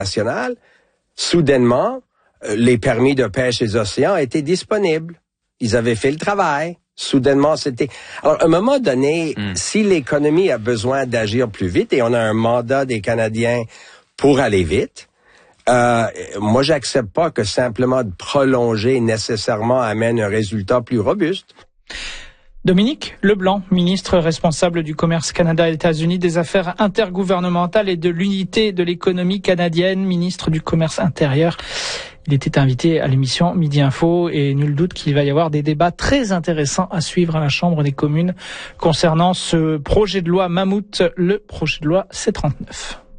nationale, soudainement, les permis de pêche des océans étaient disponibles. Ils avaient fait le travail. Soudainement, c'était... Alors, à un moment donné, si l'économie a besoin d'agir plus vite, et on a un mandat des Canadiens pour aller vite, moi, j'accepte pas que simplement de prolonger nécessairement amène un résultat plus robuste. Dominique Leblanc, ministre responsable du commerce Canada-États-Unis, des affaires intergouvernementales et de l'unité de l'économie canadienne, ministre du commerce intérieur. Il était invité à l'émission Midi Info et nul doute qu'il va y avoir des débats très intéressants à suivre à la Chambre des communes concernant ce projet de loi Mammouth, le projet de loi C-39.